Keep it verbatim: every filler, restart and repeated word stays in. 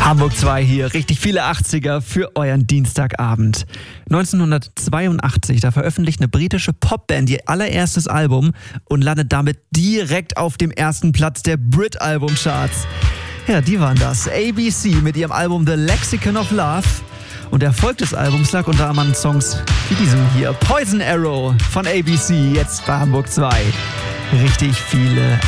Hamburg zwei hier, richtig viele achtziger für euren Dienstagabend. neunzehnhundertzweiundachtzig, da veröffentlicht eine britische Popband ihr allererstes Album und landet damit direkt auf dem ersten Platz der Brit-Album-Charts. Ja, die waren das. A B C mit ihrem Album The Lexicon of Love. Und der Erfolg des Albums lag unter anderem an Songs wie diesem hier. Poison Arrow von A B C, jetzt bei Hamburg zwei. Richtig viele